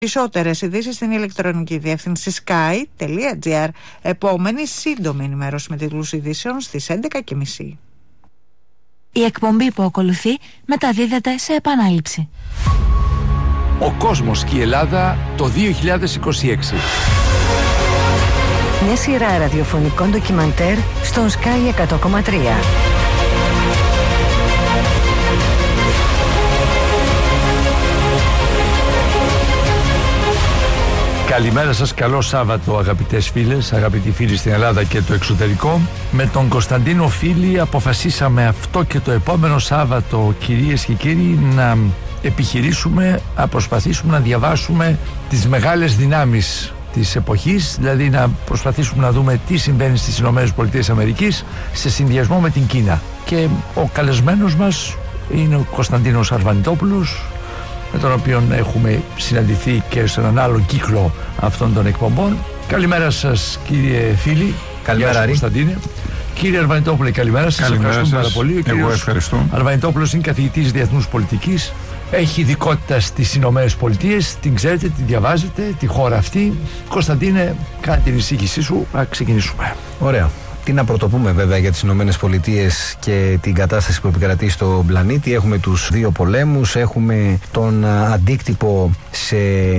Περισσότερες ειδήσεις στην ηλεκτρονική διεύθυνση sky.gr. Επόμενη σύντομη ενημέρωση με τίτλους ειδήσεων στις 11:30. Η εκπομπή που ακολουθεί μεταδίδεται σε επανάληψη. Ο κόσμος και η Ελλάδα το 2026. Μια σειρά ραδιοφωνικών ντοκιμαντέρ στον Sky 100,3. Καλημέρα σας, καλό Σάββατο αγαπητές φίλες, αγαπητοί φίλοι στην Ελλάδα και το εξωτερικό. Με τον Κωνσταντίνο Φίλη αποφασίσαμε αυτό και το επόμενο Σάββατο, κυρίες και κύριοι, να επιχειρήσουμε, να προσπαθήσουμε να διαβάσουμε τις μεγάλες δυνάμεις της εποχής, δηλαδή να προσπαθήσουμε να δούμε τι συμβαίνει στις ΗΠΑ σε συνδυασμό με την Κίνα. Και ο καλεσμένος μας είναι ο Κωνσταντίνος Αρβανιτόπουλος, με τον οποίο έχουμε συναντηθεί και σε έναν άλλο κύκλο αυτών των εκπομπών. Καλημέρα σας κύριε Φίλη. Καλημέρα Κωνσταντίνε. Κύριε Αρβανιτόπουλε, καλημέρα σας. Ευχαριστούμε πάρα πολύ. Εγώ ευχαριστώ. Αρβανιτόπουλος είναι καθηγητής διεθνούς πολιτικής. Έχει ειδικότητα στις Ηνωμένες Πολιτείες. Την ξέρετε, την διαβάζετε, τη χώρα αυτή. Κωνσταντίνε, κάνε την εισήγησή σου. Να ξεκινήσουμε. Ωραία. Τι να πρωτοπούμε βέβαια για τις Ηνωμένες Πολιτείες και την κατάσταση που επικρατεί στον πλανήτη. Έχουμε τους δύο πολέμους, έχουμε τον αντίκτυπο σε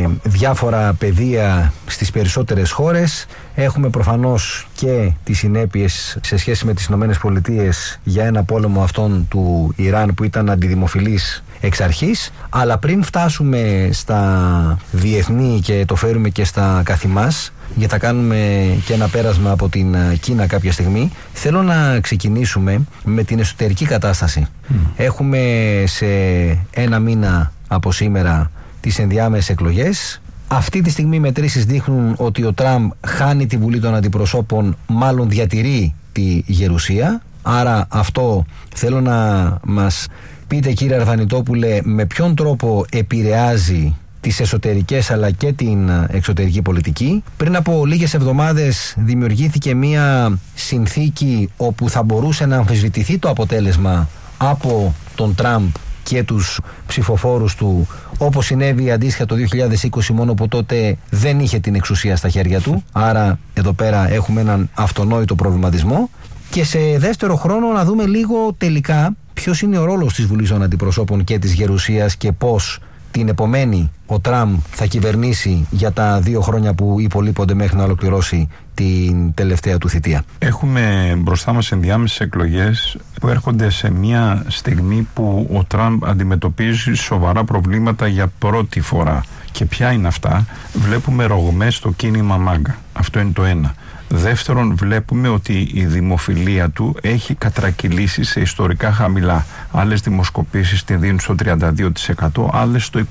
διάφορα πεδία στις περισσότερες χώρες. Έχουμε προφανώς και τις συνέπειες σε σχέση με τις Ηνωμένες Πολιτείες για ένα πόλεμο αυτόν του Ιράν που ήταν αντιδημοφιλής εξ αρχής. Αλλά πριν φτάσουμε στα διεθνή και το φέρουμε και στα καθημάς, γιατί θα κάνουμε και ένα πέρασμα από την Κίνα κάποια στιγμή, θέλω να ξεκινήσουμε με την εσωτερική κατάσταση. Έχουμε σε ένα μήνα από σήμερα τις ενδιάμεσες εκλογές. Αυτή τη στιγμή οι μετρήσεις δείχνουν ότι ο Τραμπ χάνει τη Βουλή των Αντιπροσώπων, μάλλον διατηρεί τη γερουσία. Άρα αυτό θέλω να μας πείτε, κύριε Αρβανιτόπουλε, με ποιον τρόπο επηρεάζει τις εσωτερικές αλλά και την εξωτερική πολιτική. Πριν από λίγες εβδομάδες δημιουργήθηκε μία συνθήκη όπου θα μπορούσε να αμφισβητηθεί το αποτέλεσμα από τον Τραμπ και τους ψηφοφόρους του, όπως συνέβη αντίστοιχα το 2020, μόνο που τότε δεν είχε την εξουσία στα χέρια του. Άρα εδώ πέρα έχουμε έναν αυτονόητο προβληματισμό. Και σε δεύτερο χρόνο να δούμε λίγο τελικά ποιος είναι ο ρόλος της Βουλής των Αντιπροσώπων και της Γερουσίας και πώς την επομένη ο Τραμπ θα κυβερνήσει για τα 2 χρόνια που υπολείπονται μέχρι να ολοκληρώσει την τελευταία του θητεία. Έχουμε μπροστά μας ενδιάμεσες εκλογές που έρχονται σε μια στιγμή που ο Τραμπ αντιμετωπίζει σοβαρά προβλήματα για πρώτη φορά. Και ποια είναι αυτά? Βλέπουμε ρογμές στο κίνημα Μάγκα. Αυτό είναι το ένα. Δεύτερον, βλέπουμε ότι η δημοφιλία του έχει κατρακυλήσει σε ιστορικά χαμηλά. Άλλες δημοσκοπήσεις την δίνουν στο 32%, άλλες στο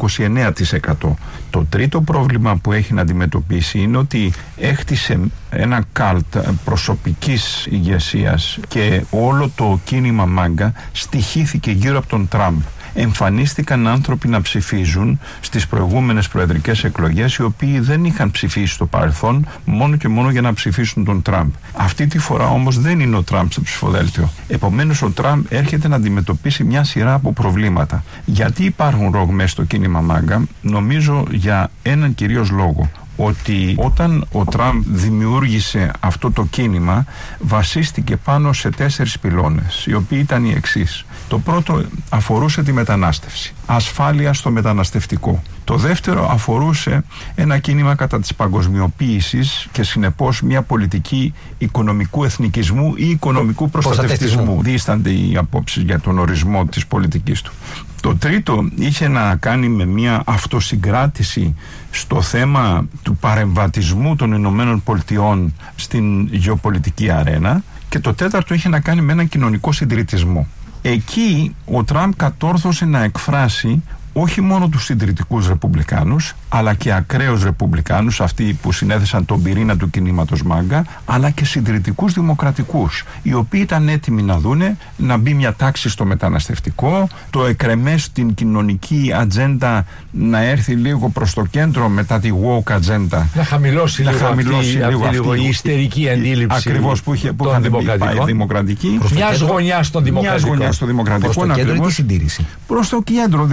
29%. Το τρίτο πρόβλημα που έχει να αντιμετωπίσει είναι ότι έχτισε ένα καλτ προσωπικής ηγεσίας και όλο το κίνημα Μάγκα στοιχήθηκε γύρω από τον Τραμπ. Εμφανίστηκαν άνθρωποι να ψηφίζουν στις προηγούμενες προεδρικές εκλογές, οι οποίοι δεν είχαν ψηφίσει στο παρελθόν μόνο και μόνο για να ψηφίσουν τον Τραμπ. Αυτή τη φορά όμως δεν είναι ο Τραμπ στο ψηφοδέλτιο. Επομένως ο Τραμπ έρχεται να αντιμετωπίσει μια σειρά από προβλήματα. Γιατί υπάρχουν ρογμές στο κίνημα Μάγκα? Νομίζω για έναν κυρίως λόγο. Ότι όταν ο Τραμπ δημιούργησε αυτό το κίνημα, βασίστηκε πάνω σε 4 πυλώνες, οι οποίοι ήταν οι εξής. Το πρώτο αφορούσε τη μετανάστευση, ασφάλεια στο μεταναστευτικό. Το δεύτερο αφορούσε ένα κίνημα κατά της παγκοσμιοποίησης και συνεπώς μια πολιτική οικονομικού εθνικισμού ή οικονομικού προστατευτισμού. Δίστανται οι απόψεις για τον ορισμό της πολιτικής του. Το τρίτο είχε να κάνει με μια αυτοσυγκράτηση στο θέμα του παρεμβατισμού των Ηνωμένων Πολιτειών στην γεωπολιτική αρένα, και το τέταρτο είχε να κάνει με έναν κοινωνικό συντηρητισμό. Εκεί ο Τραμπ κατόρθωσε να εκφράσει όχι μόνο τους συντηρητικούς ρεπουμπλικάνους, αλλά και ακραίους ρεπουμπλικάνους, αυτοί που συνέθεσαν τον πυρήνα του κινήματος Μάγκα, αλλά και συντηρητικούς δημοκρατικούς, οι οποίοι ήταν έτοιμοι να δούνε να μπει μια τάξη στο μεταναστευτικό, το εκρεμές στην κοινωνική ατζέντα να έρθει λίγο προς το κέντρο μετά τη woke ατζέντα. Να χαμηλώσει λίγο αυτή η ιστερική αντίληψη. Ακριβώς που είχαν πάει δημοκρατική. Μιας γωνιάς στο δημοκρατικό. Προς το κέντρο ή τη συντήρηση? Προς το κέντρο, δηλαδή να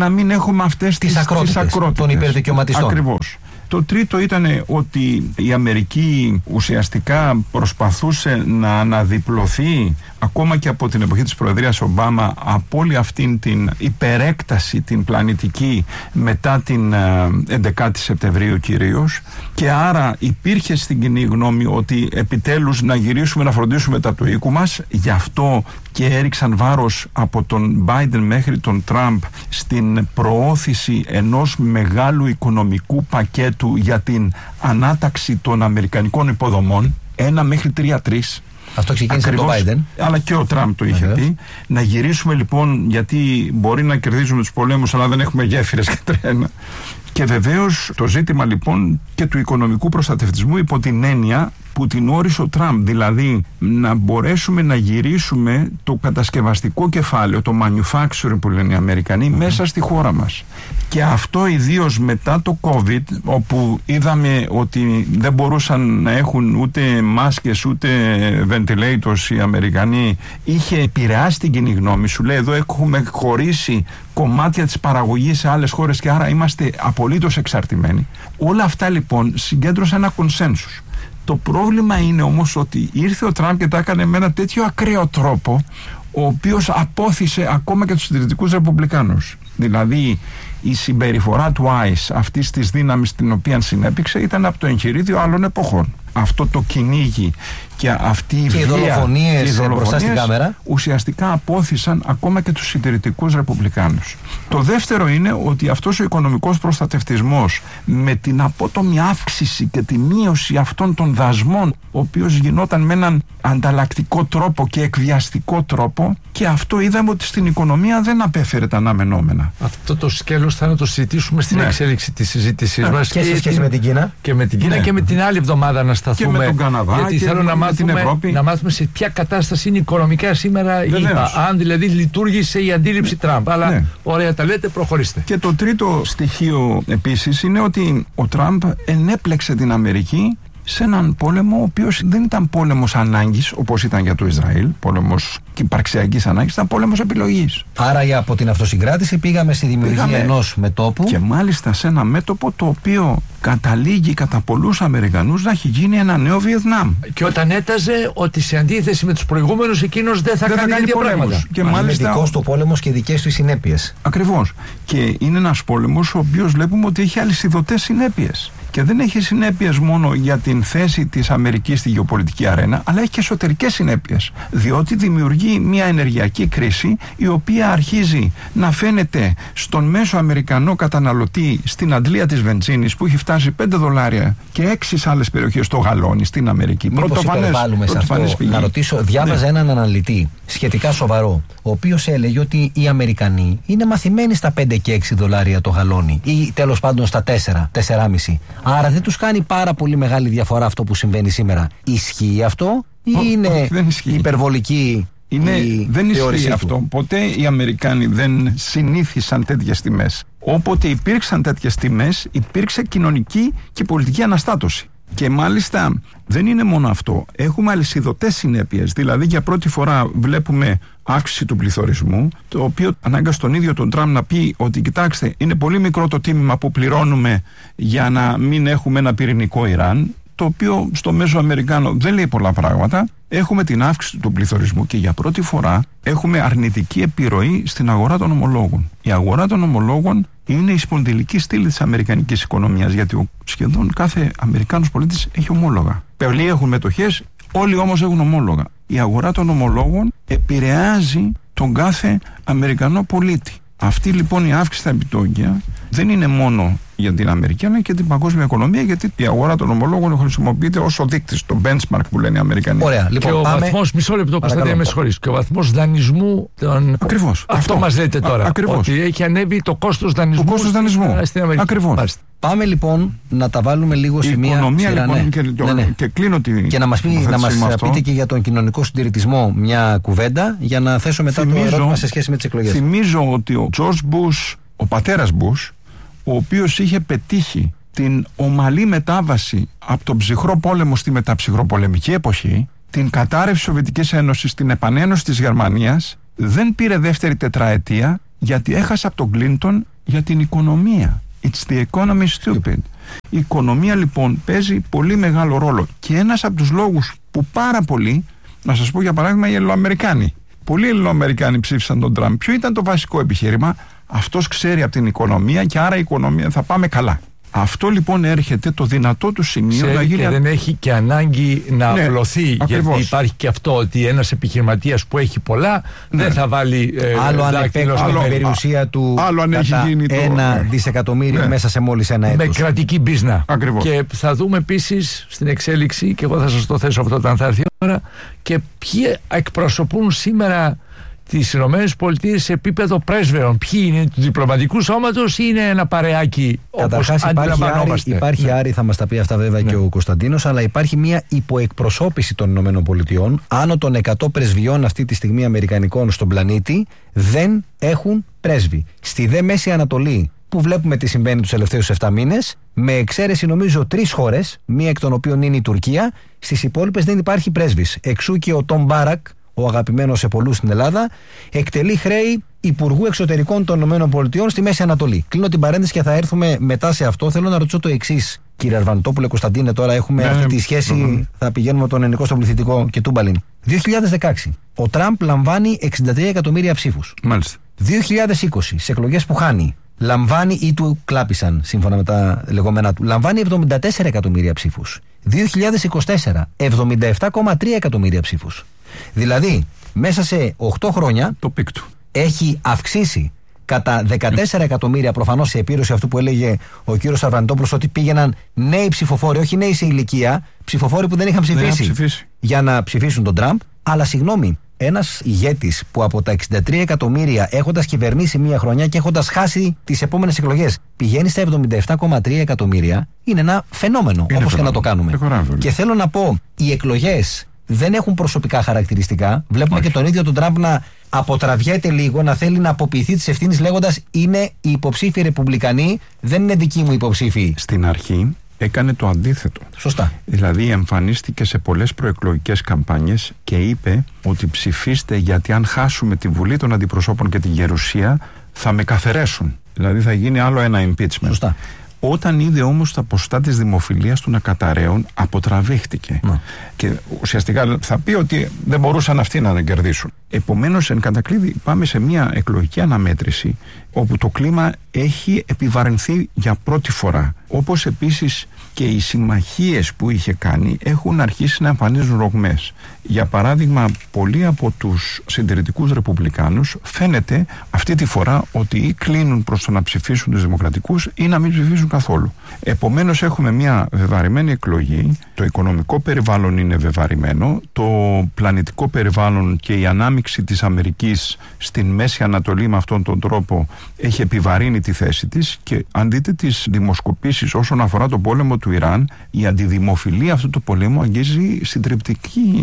μην έχουμε αυτές τις ακρότητες των υπερδικαιωματιστών. Ακριβώς. Το τρίτο ήταν ότι η Αμερική ουσιαστικά προσπαθούσε να αναδιπλωθεί ακόμα και από την εποχή της Προεδρίας Ομπάμα από όλη αυτήν την υπερέκταση την πλανητική μετά την 11η Σεπτεμβρίου κυρίως, και άρα υπήρχε στην κοινή γνώμη ότι επιτέλους να γυρίσουμε να φροντίσουμε τα του οίκου μας. Γι' αυτό και έριξαν βάρος από τον Biden μέχρι τον Τραμπ στην προώθηση ενός μεγάλου οικονομικού πακέτου για την ανάταξη των αμερικανικών υποδομών, 1 μέχρι 3-3. Αυτό ξεκίνησε από τον Biden. Αλλά και ο Τραμπ το είχε πει. Να γυρίσουμε λοιπόν, γιατί μπορεί να κερδίζουμε τους πολέμους, αλλά δεν έχουμε γέφυρες και τρένα. Και βεβαίως το ζήτημα λοιπόν και του οικονομικού προστατευτισμού υπό την έννοια που την όρισε ο Τραμπ, δηλαδή να μπορέσουμε να γυρίσουμε το κατασκευαστικό κεφάλαιο, το manufacturing που λένε οι Αμερικανοί, μέσα στη χώρα μας. Και αυτό ιδίως μετά το COVID, όπου είδαμε ότι δεν μπορούσαν να έχουν ούτε μάσκες ούτε ventilators οι Αμερικανοί, είχε επηρεάσει την κοινή γνώμη. Σου λέει, εδώ έχουμε χωρίσει κομμάτια της παραγωγής σε άλλες χώρες και άρα είμαστε απολύτως εξαρτημένοι. Όλα αυτά λοιπόν συγκέντρωσαν ένα consensus. Το πρόβλημα είναι όμως ότι ήρθε ο Τραμπ και τα έκανε με ένα τέτοιο ακραίο τρόπο, ο οποίος απόθυσε ακόμα και τους συντηρητικούς ρεπουμπλικάνους. Δηλαδή η συμπεριφορά του ICE, αυτής της δύναμης την οποία συνέπηξε, ήταν από το εγχειρίδιο άλλων εποχών. Αυτό το κυνήγι και αυτή η βία, οι δολοφονίες μπροστά στην κάμερα, ουσιαστικά απόθυσαν ακόμα και τους συντηρητικούς ρεπουμπλικάνους. Το δεύτερο είναι ότι αυτός ο οικονομικός προστατευτισμός με την απότομη αύξηση και τη μείωση αυτών των δασμών, ο οποίος γινόταν με έναν ανταλλακτικό τρόπο και εκβιαστικό τρόπο, και αυτό είδαμε ότι στην οικονομία δεν απέφερε τα αναμενόμενα. Αυτό το σκέλος θα το συζητήσουμε στην εξέλιξη της συζήτησής μας. Και σε σχέση με την Κίνα. Και με την Κίνα και με την άλλη εβδομάδα να σταθούμε. Και με τον Καναδά, γιατί και θέλω να μάθουμε σε ποια κατάσταση είναι οικονομικά σήμερα η ΕΠΑ. Αν δηλαδή λειτουργήσε η αντίληψη Τραμπ. Αλλά ωραία τα λέτε, προχωρήστε. Και το τρίτο στοιχείο επίσης είναι ότι ο Τραμπ ενέπλεξε την Αμερική σε έναν πόλεμο ο οποίος δεν ήταν πόλεμος ανάγκης όπως ήταν για το Ισραήλ, πόλεμος υπαρξιακής ανάγκης, ήταν πόλεμος επιλογής. Άρα από την αυτοσυγκράτηση πήγαμε στη δημιουργία ενός μετώπου. Και μάλιστα σε ένα μέτωπο το οποίο καταλήγει κατά πολλούς Αμερικανούς να έχει γίνει ένα νέο Βιετνάμ. Και όταν έταζε ότι σε αντίθεση με τους προηγούμενους εκείνος δεν θα κάνει ίδια πράγματα. Και μάλιστα είναι δικός του πόλεμος και δικές του συνέπειες. Ακριβώς. Και είναι ένας πόλεμος ο οποίος βλέπουμε ότι έχει αλυσιδωτές συνέπειες. Και δεν έχει συνέπειες μόνο για την θέση της Αμερικής στη γεωπολιτική αρένα, αλλά έχει και εσωτερικές συνέπειες. Διότι δημιουργεί μια ενεργειακή κρίση η οποία αρχίζει να φαίνεται στον μέσο Αμερικανό καταναλωτή στην αντλία της βενζίνης, που έχει φτάσει $5 και 6 σε άλλες περιοχές το γαλόνι στην Αμερική. Μήπως υπερβάλλουμε σε αυτό? Να ρωτήσω, διάβαζα έναν αναλυτή σχετικά σοβαρό, ο οποίος έλεγε ότι οι Αμερικανοί είναι μαθημένοι στα $5 και 6 το γαλόνι, ή τέλος πάντων στα 4,5. Άρα δεν τους κάνει πάρα πολύ μεγάλη διαφορά αυτό που συμβαίνει σήμερα. Ισχύει αυτό ή είναι υπερβολική? Δεν ισχύει αυτό. Ποτέ οι Αμερικάνοι δεν συνήθισαν τέτοιες τιμές. Όποτε υπήρξαν τέτοιες τιμές, υπήρξε κοινωνική και πολιτική αναστάτωση. Και μάλιστα δεν είναι μόνο αυτό. Έχουμε αλυσιδωτές συνέπειες. Δηλαδή για πρώτη φορά βλέπουμε αύξηση του πληθωρισμού, το οποίο ανάγκασε τον ίδιο τον Τραμπ να πει ότι κοιτάξτε, είναι πολύ μικρό το τίμημα που πληρώνουμε για να μην έχουμε ένα πυρηνικό Ιράν, το οποίο στο μέσο Αμερικάνο δεν λέει πολλά πράγματα. Έχουμε την αύξηση του πληθωρισμού και για πρώτη φορά έχουμε αρνητική επιρροή στην αγορά των ομολόγων. Η αγορά των ομολόγων είναι η σπονδυλική στήλη της αμερικανικής οικονομίας, γιατί σχεδόν κάθε Αμερικάνος πολίτης έχει ομόλογα. Πολλοί έχουν μετοχές, όλοι όμως έχουν ομόλογα. Η αγορά των ομολόγων επηρεάζει τον κάθε Αμερικανό πολίτη. Αυτή λοιπόν η αύξηση στα επιτόκια δεν είναι μόνο για την Αμερική, αλλά και την παγκόσμια οικονομία, γιατί η αγορά των ομολόγων χρησιμοποιείται ως ο δείκτης, το benchmark που λένε οι Αμερικανοί. Ωραία, λοιπόν, και ο βαθμός, μισό λεπτό Κωνσταντίνε, με συγχωρείς, και ο βαθμός δανεισμού. Ακριβώς. Αυτό μας λέτε τώρα. Ακριβώς. Ότι έχει ανέβει το κόστος δανεισμού. Στην Αμερική. Ακριβώς. Πάμε λοιπόν να τα βάλουμε λίγο σε μια σειρά. Λοιπόν, και κλείνω και να μας πείτε και για τον κοινωνικό συντηρητισμό μια κουβέντα, για να θέσω μετά το ερώτημα σε σχέση με τις εκλογές. Θυμίζω ότι ο George Bush, ο πατέρας Bush, ο οποίος είχε πετύχει την ομαλή μετάβαση από τον ψυχρό πόλεμο στη μεταψυχροπολεμική εποχή, την κατάρρευση της Σοβιετικής Ένωσης, την επανένωση της Γερμανίας, δεν πήρε δεύτερη τετραετία, γιατί έχασε από τον Κλίντον για την οικονομία. It's the economy stupid. Η οικονομία λοιπόν παίζει πολύ μεγάλο ρόλο. Και ένας από τους λόγους που πάρα πολλοί, να σας πω για παράδειγμα οι Ελληνοαμερικάνοι, πολλοί Ελληνοαμερικάνοι ψήφισαν τον Τραμπ. Ποιο ήταν το βασικό επιχείρημα? Αυτός ξέρει από την οικονομία και άρα η οικονομία θα πάμε καλά. Αυτό λοιπόν έρχεται το δυνατό του σημείο να γίνει. Και δεν έχει και ανάγκη να απλωθεί. Ακριβώς. Γιατί υπάρχει και αυτό ότι ένας επιχειρηματίας που έχει πολλά δεν θα βάλει. Άλλο αν επέκτησε την περιουσία του άλλο αν έχει γίνει $1 δισεκατομμύριο μέσα σε μόλις ένα έτος. Με κρατική μπίζνα. Ακριβώς. Και θα δούμε επίσης στην εξέλιξη, και εγώ θα σας το θέσω αυτό όταν θα έρθει η ώρα, και ποιοι εκπροσωπούν σήμερα τις Ηνωμένες Πολιτείες σε επίπεδο πρέσβεων. Ποιοι είναι του διπλωματικού σώματος ή είναι ένα παρεάκι όπως αντιλαμβανόμαστε? Υπάρχει Άρη, θα μας τα πει αυτά βέβαια και ο Κωνσταντίνος, αλλά υπάρχει μια υποεκπροσώπηση των Ηνωμένων Πολιτειών. Άνω των 100 πρεσβειών αυτή τη στιγμή αμερικανικών στον πλανήτη δεν έχουν πρέσβη. Στη δε Μέση Ανατολή, που βλέπουμε τι συμβαίνει τους τελευταίους 7 μήνες, με εξαίρεση νομίζω 3 χώρες, μία εκ των οποίων είναι η Τουρκία, στις υπόλοιπες δεν υπάρχει πρέσβης. Εξού και ο Τόμ Μπάρακ, ο αγαπημένος σε πολλούς στην Ελλάδα, εκτελεί χρέη Υπουργού Εξωτερικών των ΗΠΑ στη Μέση Ανατολή. Κλείνω την παρένθεση και θα έρθουμε μετά σε αυτό. Θέλω να ρωτήσω το εξής, κύριε Αρβανιτόπουλε, Κωνσταντίνε, τώρα έχουμε αυτή τη σχέση, θα πηγαίνουμε τον ελληνικό στον πληθυντικό και τούμπαλιν. 2016, ο Τραμπ λαμβάνει 63 εκατομμύρια ψήφους. Μάλιστα. 2020, σε εκλογές που χάνει, λαμβάνει ή του κλάπησαν, σύμφωνα με τα λεγόμενά του, λαμβάνει 74 εκατομμύρια ψήφους. 2024, 77,3 εκατομμύρια ψήφους. Δηλαδή, μέσα σε 8 χρόνια το πικ του έχει αυξήσει κατά 14 εκατομμύρια, προφανώς σε επίρρωση αυτού που έλεγε ο κύριος Αρβανιτόπουλος, ότι πήγαιναν νέοι ψηφοφόροι, όχι νέοι σε ηλικία, ψηφοφόροι που δεν είχαν ψηφίσει για να ψηφίσουν τον Τραμπ. Αλλά συγγνώμη, ένας ηγέτης που από τα 63 εκατομμύρια, έχοντας κυβερνήσει μία χρονιά και έχοντας χάσει τις επόμενες εκλογές, πηγαίνει στα 77,3 εκατομμύρια, είναι ένα φαινόμενο, όπως και να το κάνουμε. Και θέλω να πω, οι εκλογές δεν έχουν προσωπικά χαρακτηριστικά. Βλέπουμε και τον ίδιο τον Τραμπ να αποτραβιέται λίγο, να θέλει να αποποιηθεί της ευθύνης, λέγοντας είναι οι υποψήφοι Ρεπουμπλικανοί, δεν είναι δικοί μου υποψήφοι. Στην αρχή έκανε το αντίθετο. Σωστά. Δηλαδή εμφανίστηκε σε πολλές προεκλογικές καμπάνιες και είπε ότι ψηφίστε, γιατί αν χάσουμε τη Βουλή των Αντιπροσώπων και τη Γερουσία θα με καθαιρέσουν. Δηλαδή θα γίνει άλλο ένα impeachment. Σωστά. Όταν είδε όμως τα ποσοστά της δημοφιλίας του να καταραίουν, αποτραβήχτηκε. Και ουσιαστικά θα πει ότι δεν μπορούσαν αυτοί να κερδίσουν. Επομένως, εν κατακλείδη, πάμε σε μια εκλογική αναμέτρηση όπου το κλίμα έχει επιβαρυνθεί για πρώτη φορά. Όπως επίσης και οι συμμαχίες που είχε κάνει έχουν αρχίσει να εμφανίζουν ρογμές. Για παράδειγμα, πολλοί από τους συντηρητικούς ρεπουμπλικάνους φαίνεται αυτή τη φορά ότι ή κλείνουν προς το να ψηφίσουν τους δημοκρατικούς ή να μην ψηφίσουν καθόλου. Επομένως, έχουμε μια βεβαρημένη εκλογή. Το οικονομικό περιβάλλον είναι βεβαρημένο. Το πλανητικό περιβάλλον και η ανάμειξη της Αμερικής στην Μέση Ανατολή με αυτόν τον τρόπο έχει επιβαρύνει τη θέση της. Και αν δείτε τις δημοσκοπήσεις όσον αφορά το πόλεμο του Ιράν, η αντιδημοφιλία αυτού του πολέμου αγγίζει συντριπτική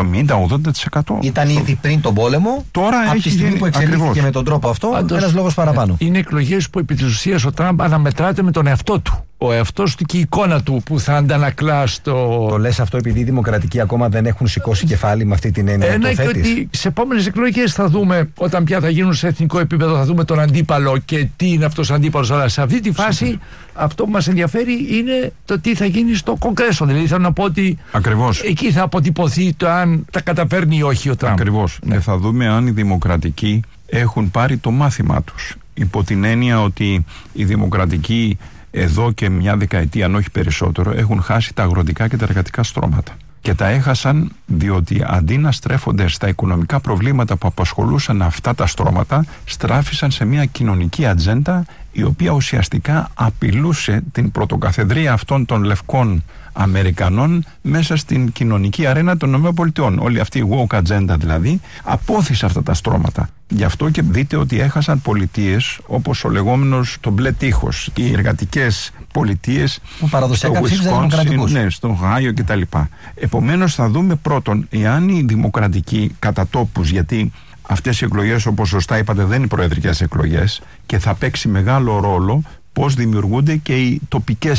70-80%. Ήταν ήδη πριν τον πόλεμο. Τώρα από τη στιγμή που εξελίχθηκε με τον τρόπο αυτό, ένας λόγος παραπάνω. Είναι εκλογές που επί της ουσίας ο Τραμπ αναμετράται με τον εαυτό του. Ο εαυτός του και η εικόνα του που θα αντανακλά στο. Το λες αυτό επειδή οι δημοκρατικοί ακόμα δεν έχουν σηκώσει κεφάλι με αυτή την έννοια. Ένα, και ότι σε επόμενες εκλογές θα δούμε, όταν πια θα γίνουν σε εθνικό επίπεδο, θα δούμε τον αντίπαλο και τι είναι αυτός ο αντίπαλος. Αλλά σε αυτή τη φάση αυτό που μας ενδιαφέρει είναι το τι θα γίνει στο Κογκρέσο. Δηλαδή θέλω να πω ότι εκεί θα αποτυπωθεί το αν τα καταφέρνει ή όχι ο Τραμπ. Ακριβώς. Και θα δούμε αν οι δημοκρατικοί έχουν πάρει το μάθημά τους. Υπό την έννοια ότι οι δημοκρατικοί εδώ και μια δεκαετία, αν όχι περισσότερο, έχουν χάσει τα αγροτικά και τα εργατικά στρώματα. Και τα έχασαν διότι αντί να στρέφονται στα οικονομικά προβλήματα που απασχολούσαν αυτά τα στρώματα, στράφησαν σε μια κοινωνική ατζέντα η οποία ουσιαστικά απειλούσε την πρωτοκαθεδρία αυτών των λευκών Αμερικανών μέσα στην κοινωνική αρένα των ΗΠΑ. Όλη αυτή η woke agenda δηλαδή απόθησε αυτά τα στρώματα. Γι' αυτό και δείτε ότι έχασαν πολιτείες όπως ο λεγόμενος το μπλε τείχος, οι εργατικές πολιτείες που παραδοσιακά ψήφισαν δημοκρατικούς. Ναι, στον Γάιο κτλ. Επομένως θα δούμε πρώτον εάν οι δημοκρατικοί κατά τόπους, γιατί αυτές οι εκλογές, όπως σωστά είπατε, δεν είναι προεδρικές εκλογές και θα παίξει μεγάλο ρόλο πώς δημιουργούνται και οι τοπικές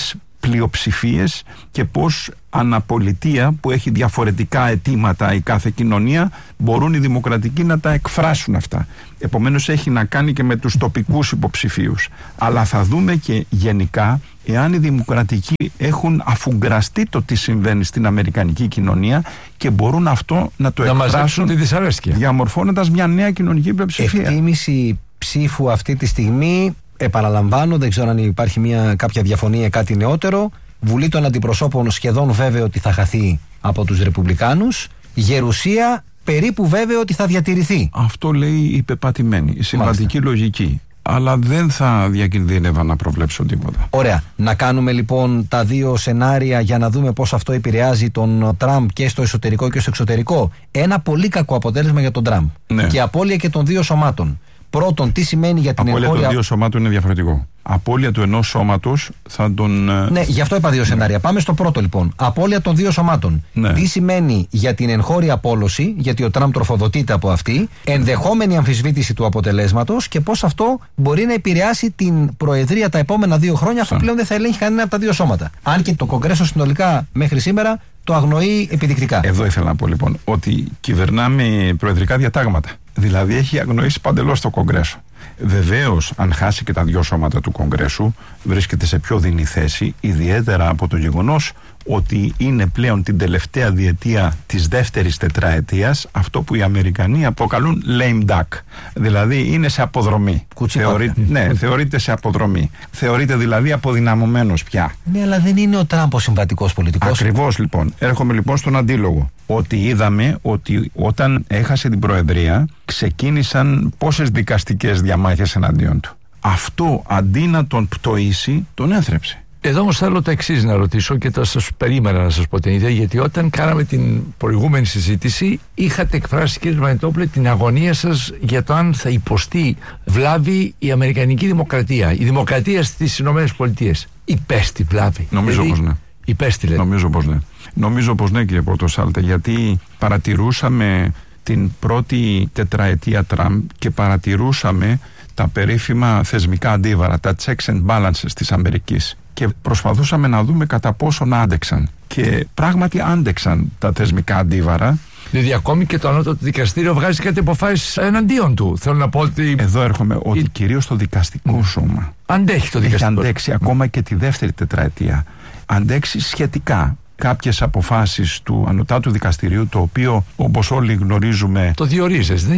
πλειοψηφίες και πώς αναπολιτεία που έχει διαφορετικά αιτήματα η κάθε κοινωνία μπορούν οι δημοκρατικοί να τα εκφράσουν αυτά. Επομένως έχει να κάνει και με τους τοπικούς υποψηφίους. Αλλά θα δούμε και γενικά εάν οι δημοκρατικοί έχουν αφουγκραστεί το τι συμβαίνει στην αμερικανική κοινωνία και μπορούν αυτό να το εκφράσουν τη δυσαρέσκεια, διαμορφώνοντας μια νέα κοινωνική πλειοψηφία. Εκτίμηση ψήφου αυτή τη στιγμή, επαναλαμβάνω, δεν ξέρω αν υπάρχει κάποια διαφωνία, κάτι νεότερο. Βουλή των Αντιπροσώπων σχεδόν βέβαιο ότι θα χαθεί από τους Ρεπουμπλικάνους. Γερουσία περίπου βέβαιο ότι θα διατηρηθεί. Αυτό λέει η πεπατημένη, η συμβατική λογική. Αλλά δεν θα διακινδύνευα να προβλέψω τίποτα. Ωραία. Να κάνουμε λοιπόν τα δύο σενάρια για να δούμε πώς αυτό επηρεάζει τον Τραμπ και στο εσωτερικό και στο εξωτερικό. Ένα πολύ κακό αποτέλεσμα για τον Τραμπ. Ναι. Και απώλεια και των δύο σωμάτων. Πρώτον, τι σημαίνει για την εγχώρια. Απώλεια των δύο σωμάτων είναι διαφορετικό. Απώλεια του ενός σώματος θα τον. Ναι, γι' αυτό είπα δύο σενάρια. Πάμε στο πρώτο λοιπόν. Απώλεια των δύο σωμάτων. Ναι. Τι σημαίνει για την εγχώρια απόλωση, γιατί ο Τραμπ τροφοδοτείται από αυτή, ενδεχόμενη αμφισβήτηση του αποτελέσματος και πώς αυτό μπορεί να επηρεάσει την Προεδρία τα επόμενα 2 χρόνια, αφού πλέον δεν θα ελέγχει κανένα από τα δύο σώματα. Αν και το Κογκρέσο συνολικά μέχρι σήμερα το αγνοεί επιδεικτικά. Εδώ ήθελα να πω λοιπόν ότι κυβερνάμε προεδρικά διατάγματα. Δηλαδή έχει αγνοήσει παντελώς το Κογκρέσο. Βεβαίως, αν χάσει και τα δύο σώματα του Κογκρέσου, βρίσκεται σε πιο δεινή θέση, ιδιαίτερα από το γεγονός ότι είναι πλέον την τελευταία διετία της δεύτερης τετραετίας αυτό που οι Αμερικανοί αποκαλούν lame duck. Δηλαδή είναι σε αποδρομή. Θεωρείται σε αποδρομή. Θεωρείται δηλαδή αποδυναμωμένος πια. Ναι, αλλά δεν είναι ο Τραμπ ο συμβατικός πολιτικός. Ακριβώς λοιπόν. Έρχομαι λοιπόν στον αντίλογο. Ότι είδαμε ότι όταν έχασε την Προεδρία ξεκίνησαν πόσες δικαστικές διαμάχες εναντίον του. Αυτό αντί να τον πτωίσει, τον έθρεψε. Εδώ όμως θέλω το εξής να ρωτήσω και θα σας περίμενα να σας πω την ιδέα, γιατί όταν κάναμε την προηγούμενη συζήτηση είχατε εκφράσει, κύριε Μανιτόπουλε, την αγωνία σας για το αν θα υποστεί βλάβη η Αμερικανική δημοκρατία. Η δημοκρατία στις Ηνωμένες Πολιτείες υπέστη βλάβη. Νομίζω πως ναι. Υπέστη, λέτε. Νομίζω πως ναι, κύριε Πορτοσάλτε, γιατί παρατηρούσαμε την πρώτη τετραετία Τραμπ και παρατηρούσαμε τα περίφημα θεσμικά αντίβαρα, τα checks and balances της Αμερικής. Και προσπαθούσαμε να δούμε κατά πόσον άντεξαν. Και πράγματι άντεξαν τα θεσμικά αντίβαρα. Δηλαδή ακόμη και το ανώτατο δικαστήριο βγάζει κάτι αποφάσεις εναντίον του. Θέλω να πω ότι. Εδώ έρχομαι ότι κυρίως το δικαστικό σώμα αντέχει το δικαστικό. Έχει αντέξει ακόμα και τη δεύτερη τετραετία. Αντέξει σχετικά κάποιες αποφάσεις του ανωτάτου δικαστηρίου, το οποίο όπως όλοι γνωρίζουμε το διορίζει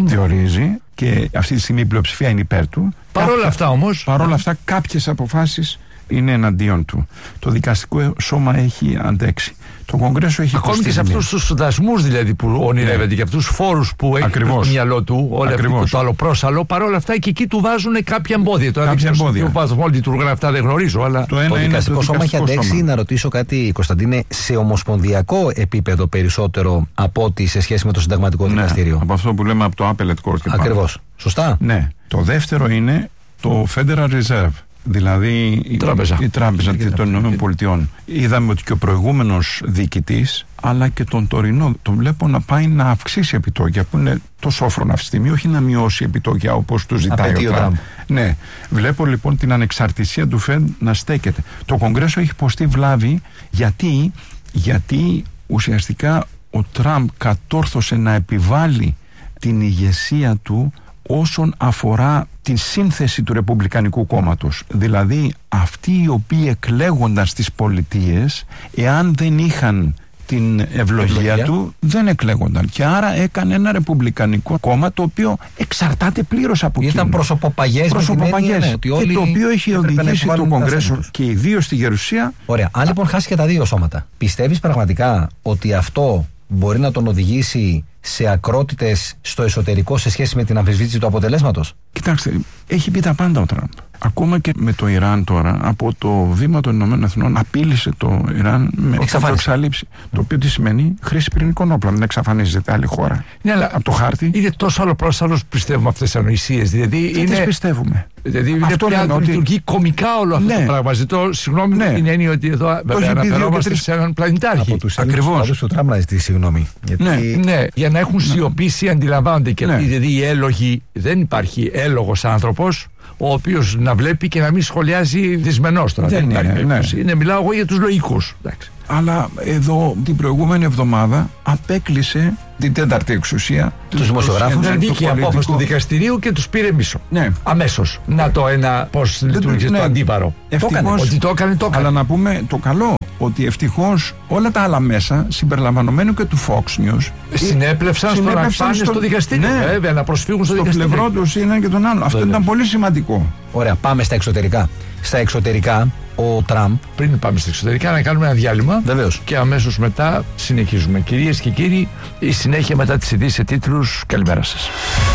και αυτή τη στιγμή η πλειοψηφία είναι υπέρ του. Παρόλα αυτά κάποιες αποφάσεις είναι εναντίον του. Το δικαστικό σώμα έχει αντέξει. Το Κογκρέσο έχει ακόμη και σε αυτούς τους δασμούς δηλαδή που ονειρεύεται και αυτούς τους φόρους που έχει στο μυαλό του, όλο αυτό το άλλο πρόσαλο, παρόλα αυτά και εκεί του βάζουν κάποια εμπόδια. Τώρα δεν ξέρω πώς λειτουργούν αυτά, δεν γνωρίζω. Αλλά το δικαστικό σώμα έχει αντέξει, να ρωτήσω κάτι, Κωνσταντίνε, σε ομοσπονδιακό επίπεδο περισσότερο από ότι σε σχέση με το συνταγματικό δικαστήριο. Από αυτό που λέμε από το Appellate Court. Ακριβώς. Σωστά. Ναι. Το δεύτερο είναι το Federal Reserve. Δηλαδή η τράπεζα των ΗΠΑ. Είδαμε ότι και ο προηγούμενος διοικητής αλλά και τον τωρινό τον βλέπω να πάει να αυξήσει επιτόκια, που είναι το σόφρον αυτή τη στιγμή, όχι να μειώσει επιτόκια όπως του ζητάει ο Τραμπ. Ναι, βλέπω λοιπόν την ανεξαρτησία του Fed να στέκεται. Το Κογκρέσο έχει υποστεί βλάβη γιατί ουσιαστικά ο Τραμπ κατόρθωσε να επιβάλλει την ηγεσία του όσον αφορά τη σύνθεση του Ρεπουμπλικανικού κόμματος. Δηλαδή αυτοί οι οποίοι εκλέγονταν στις πολιτείες, εάν δεν είχαν την ευλογία του, δεν εκλέγονταν. Και άρα έκανε ένα Ρεπουμπλικανικό κόμμα το οποίο εξαρτάται πλήρως από εκείνο. Ήταν προσωποπαγές. Και το οποίο έχει οδηγήσει το Κογκρέσο και ιδίως στη Γερουσία. Ωραία. Αν λοιπόν χάσει και τα δύο σώματα, πιστεύεις πραγματικά ότι αυτό μπορεί να τον οδηγήσει σε ακρότητες στο εσωτερικό σε σχέση με την αμφισβήτηση του αποτελέσματος? Κοιτάξτε, έχει πει τα πάντα ο Τραμπ. Ακόμα και με το Ιράν τώρα, από το βήμα των Ηνωμένων Εθνών, απείλησε το Ιράν με εξαλείψη. Το οποίο τι σημαίνει? Χρήση πυρηνικών όπλων. Δεν εξαφανίζεται άλλη χώρα. Ναι, αλλά από το χάρτη. Είναι τόσο άλλο πρόσαλλος πιστεύουμε αυτές τις ανοησίες. Δηλαδή δεν τις πιστεύουμε. Δηλαδή είναι πια λειτουργεί κομικά όλο αυτό το πράγμα. Ζητώ συγγνώμη με την έννοια ότι εδώ αναφερόμαστε σε έναν πλανητάρχη. Ακριβώς. Του Τραμπ να ζητήσει συγγνώμη. Ναι, για να έχουν σιωπήσει, αντιλαμβάνονται και αυτοί. Δηλαδή οι έλογοι, δεν υπάρχει έλογος άνθρωπος ο οποίος να βλέπει και να μην σχολιάζει δυσμενώς τώρα. Δεν είναι. Μιλάω εγώ για τους λογικούς. Εντάξει. Αλλά εδώ την προηγούμενη εβδομάδα απέκλεισε την τέταρτη εξουσία τους δημοσιογράφους. Βγήκε η απόφαση του δικαστηρίου και τους πήρε μίσο. Ναι. Αμέσως. Να το πώς λειτουργήσε το αντίβαρο. Ευτυχώς, ότι το έκανε. Αλλά να πούμε το καλό, ότι ευτυχώς όλα τα άλλα μέσα, συμπεριλαμβανομένου και του Fox News, συνέπλευσαν στο να πάνε στο δικαστήριο. Ναι, βέβαια, να προσφύγουν στο δικαστήριο. Στο πλευρό τους έναν και τον άλλο. Αυτό ήταν πολύ σημαντικό. Ωραία, πάμε στα εξωτερικά. Στα εξωτερικά, ο Τραμπ. Πριν πάμε στα εξωτερικά, να κάνουμε ένα διάλειμμα. Βεβαίως. Και αμέσως μετά συνεχίζουμε. Κυρίες και κύριοι, η συνέχεια μετά τις ειδήσεις σε τίτλους. Καλημέρα σας.